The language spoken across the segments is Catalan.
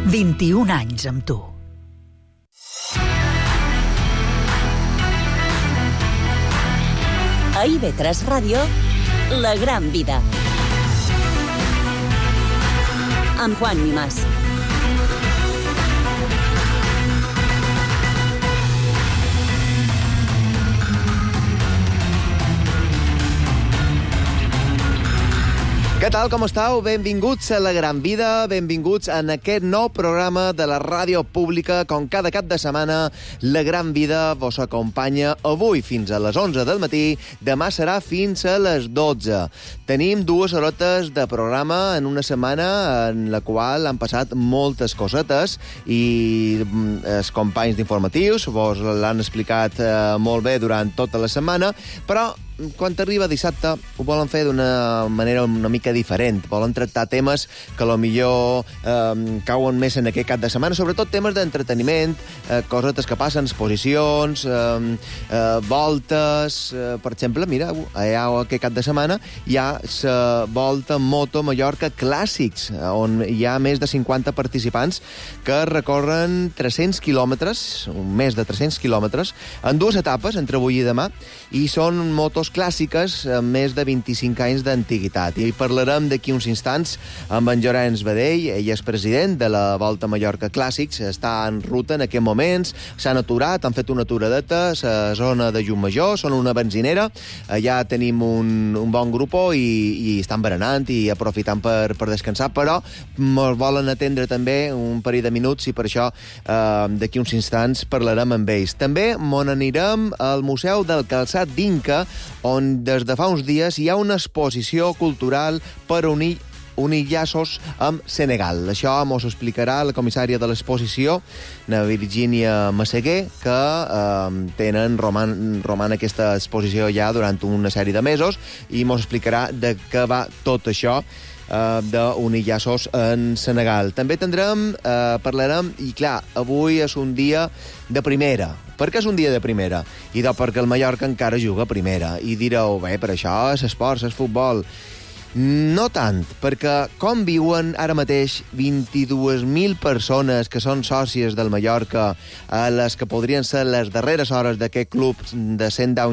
21 anys amb tu. A IB3 Ràdio, La Gran Vida. Amb Juan Nimás. Què tal, com estàu? Benvinguts a La Gran Vida, benvinguts en aquest nou programa de la ràdio pública. Com cada cap de setmana, La Gran Vida vos acompanya avui fins a les 11 del matí, demà serà fins a les 12. Tenim 2 hores de programa en una setmana en la qual han passat moltes cosetes i els companys d'informatius vos l'han explicat molt bé durant tota la setmana, però quan arriba dissabte ho volen fer d'una manera una mica diferent. Volen tractar temes que potser cauen més en aquest cap de setmana, sobretot temes d'entreteniment, cosetes que passen, exposicions, voltes. Per exemple, mira, aquest cap de setmana hi ha la Volta Moto Mallorca Clàssics, on hi ha més de 50 participants que recorren 300 quilòmetres, més de 300 quilòmetres, en 2 etapes, entre avui i demà, i són motos clàssiques amb més de 25 anys d'antiguitat. I parlarem d'aquí uns instants amb en Llorenç Badell. Ell és president de la Volta Mallorca Clàssics, està en ruta en aquests moments, s'han aturat, han fet una aturadeta a la zona de Llumajor, són una benzinera, allà tenim un bon grup i estan berenant i aprofitant per descansar, però ens volen atendre també un parell de minuts i per això d'aquí uns instants parlarem amb ells. També anirem al Museu del Calçat d'Inca, on des de fa uns dies hi ha una exposició cultural per unir llaços amb Senegal. Això mos explicarà la comissària de l'exposició, na Virgínia Massaguer, que roman aquesta exposició ja durant una sèrie de mesos, i mos explicarà de què va tot això d'unir llaços en Senegal. També parlarem, i clar, avui és un dia de primera. Per què és un dia de primera? I perquè el Mallorca encara juga a primera. I direu, bé, per això és esport, és futbol. No tant, perquè com viuen ara mateix 22.000 persones que són sòcies del Mallorca, a les que podrien ser les darreres hores d'aquest club de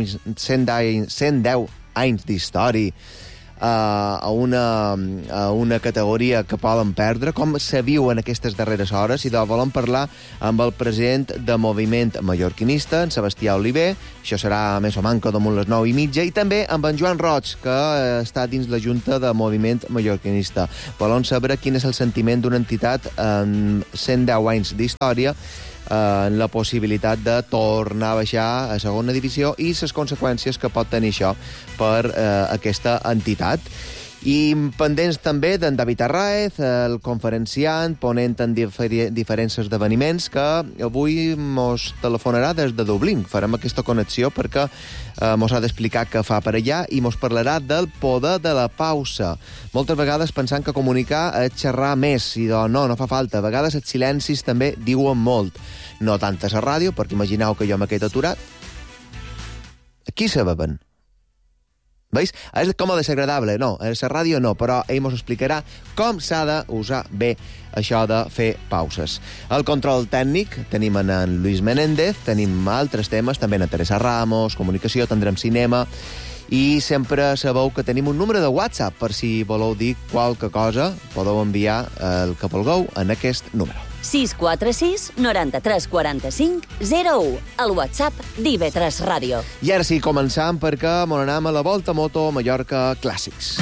110 anys d'història, a una categoria que poden perdre, com se viuen aquestes darreres hores, i volem parlar amb el president de Moviment Mallorquinista, en Sebastià Oliver. Això serà més o manco damunt les 9:30, i també amb en Joan Roig, que està dins la Junta de Moviment Mallorquinista. Volem saber quin és el sentiment d'una entitat amb 110 anys d'història, en la possibilitat de tornar a baixar a segona divisió i les conseqüències que pot tenir això per aquesta entitat. I pendents també d'en David Arraez, el conferenciant, ponent en diferents esdeveniments, que avui mos telefonarà des de Dublín. Farem aquesta connexió perquè mos ha d'explicar què fa per allà i mos parlarà del poder de la pausa. Moltes vegades pensant que comunicar és xerrar més, i no fa falta. A vegades els silencis també diuen molt. No tant a la ràdio, perquè imagineu que jo m'he quedat aturat. Aquí se beben. Veus? És com a desagradable, no, a la ràdio no, però ell mos explicarà com s'ha d'usar bé això de fer pauses. El control tècnic tenim en Luis Menéndez, tenim altres temes, també en Teresa Ramos, comunicació, tindrem cinema, i sempre sabeu que tenim un número de WhatsApp, per si voleu dir qualque cosa, podeu enviar el que vulgueu en aquest número. 646 93 45 01, el WhatsApp d'IB3 Ràdio. I ara sí, començam, perquè anem a la Volta Moto Mallorca Clàssics.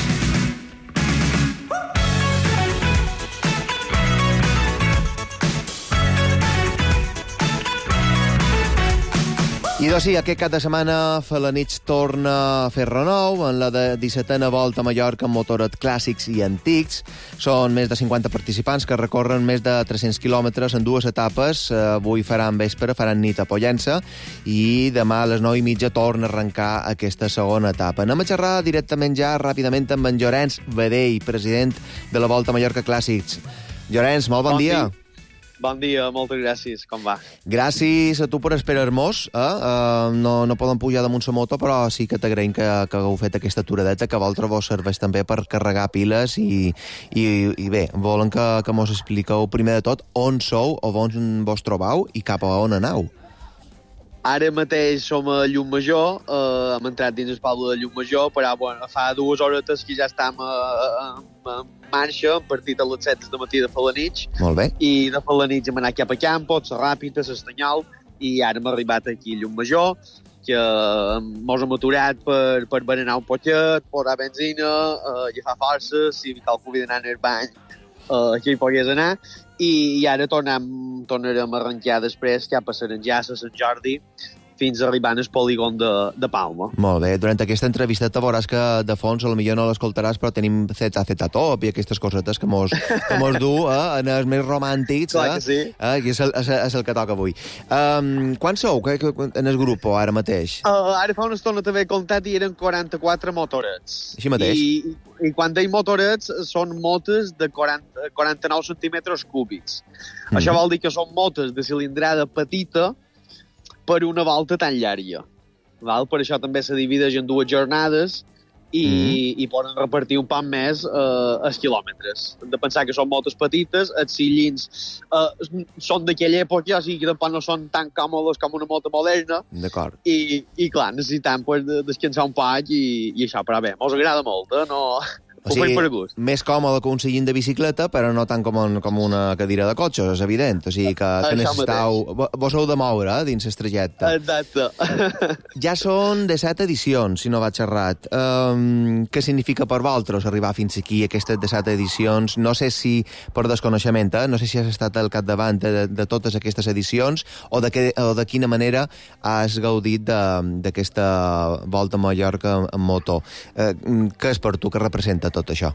I doncs sí, aquest cap de setmana Felanitx torna a fer renou en la 17a Volta a Mallorca amb motoret clàssics i antics. Són més de 50 participants que recorren més de 300 quilòmetres en 2 etapes. Avui faran vespre, faran nit a Pollença, i demà a les 9:30 torna a arrencar aquesta segona etapa. Anem a xerrar directament ja, ràpidament, amb en Llorenç Badell, president de la Volta a Mallorca Clàssics. Llorenç, molt bon dia. Bon dia, moltes gràcies. Com va? Gràcies a tu per esperar-nos. No poden pujar damunt la moto, però sí que t'agraïm que hagueu fet aquesta aturadeta, que a vosaltres vos serveix també per carregar piles i bé, volen que mos expliqueu primer de tot on sou o on vos trobau i cap a on aneu. Ara mateix som a Llucmajor, hem entrat dins el poble de Llucmajor, però bueno, fa 2 horetes que ja estem en marxa, hem partit a les 7 de matí de Falanitx. Molt bé. I de Falanitx hem anat cap a Campos, a Ràpita, a l'Estanyol, i ara hem arribat aquí a Llucmajor, que mos hem aturat per berenar un poquet, posar benzina, agafar forces, si qualcú havia d'anar al bany, que hi pogués anar, i ara tornarem a arrencar després cap a Saranjassa, Sant Jordi, fins a arribar al polígon de Palma. Molt bé, durant aquesta entrevista te veuràs que de fons potser no l'escoltaràs, però tenim ZZ Top i aquestes cosetes que mos du en els més romàntics. Clar que sí. Que és el que toca avui. Quan sou en el grup ara mateix? Ara fa una estona t'havia comptat i eren 44 motorets. Així mateix? I quan deim motorets són motos de 49 centímetres cúbics. Això vol dir que són motos de cilindrada petita per una volta tan llarga. Val? Per això també se divideix en 2 jornades i poden repartir un poc més els quilòmetres. Hem de pensar que són motos petites, els sillins són d'aquella època, o sigui que tampoc no són tan còmodes com una moto moderna. D'acord. I clar, necessitem descansar un poc i això, però bé, mos agrada molt, no... O sigui, més còmode que un sillín de bicicleta, però no tant com una cadira de cotxe, és evident. O sigui, que necessiteu... Vos heu de moure, dins el trajecte. Exacte. Ja són 17 edicions, si no vaig errat. Què significa per vosaltres arribar fins aquí, aquestes 17 edicions? No sé si, per desconeixement, no sé si has estat al capdavant de totes aquestes edicions o de quina manera has gaudit d'aquesta volta a Mallorca en moto. Què és per tu, què representa tot això?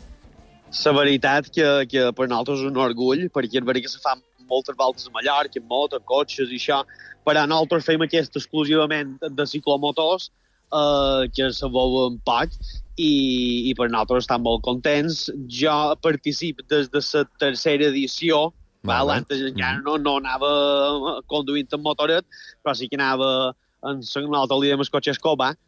La veritat que per nosaltres és un orgull, perquè és veritat que se fan moltes voltes a Mallorca, en moto, cotxes i això, però nosaltres fem aquest exclusivament de ciclomotors, que se volen poc, i per nosaltres estan molt contents. Jo participo des de la tercera edició, antes encara no anava conduint en motoret, però sí que anava nosaltres li dèiem el cotxe Escobar,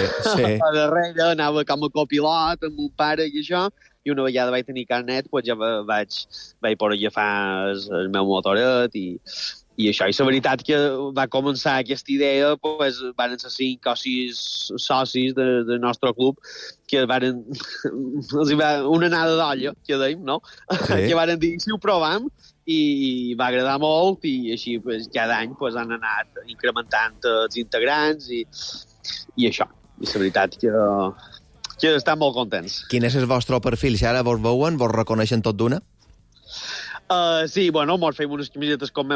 a darrere anava com a copilot amb un pare i això, i una vegada vaig tenir carnet, doncs ja vaig poder agafar el meu motoret i això. I la veritat que va començar aquesta idea, doncs van ser 5 o 6 socis del nostre club que varen una anada d'olla, que deim, no? Que varen dir, si ho provem, i va agradar molt, i així cada any han anat incrementant els integrants i això. I la veritat que estan molt contents. Quin és el vostre perfil? Si ara vos veuen, vos reconeixen tot d'una? Sí, bueno, mos fem unes camisetes com